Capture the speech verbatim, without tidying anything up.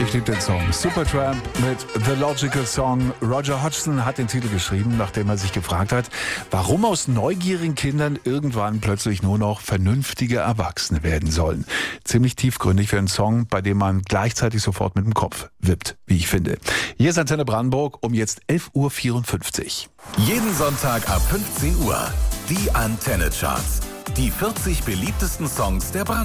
Ich liebe den Song. Supertramp mit The Logical Song. Roger Hodgson hat den Titel geschrieben, nachdem er sich gefragt hat, warum aus neugierigen Kindern irgendwann plötzlich nur noch vernünftige Erwachsene werden sollen. Ziemlich tiefgründig für einen Song, bei dem man gleichzeitig sofort mit dem Kopf wippt, wie ich finde. Hier ist Antenne Brandenburg um jetzt elf Uhr vierundfünfzig. Jeden Sonntag ab fünfzehn Uhr. Die Antenne Charts. Die vierzig beliebtesten Songs der Brandenburg.